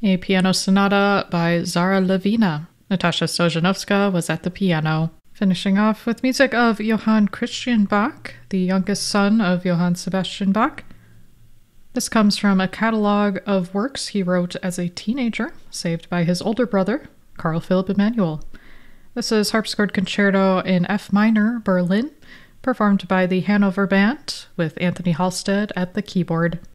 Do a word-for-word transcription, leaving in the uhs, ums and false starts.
A piano sonata by Zara Levina. Natasha Stojanovska was at the piano. Finishing off with music of Johann Christian Bach, the youngest son of Johann Sebastian Bach. This comes from a catalog of works he wrote as a teenager, saved by his older brother, Carl Philipp Emanuel. This is Harpsichord Concerto in F minor, Berlin, performed by the Hanover Band, with Anthony Halstead at the keyboard.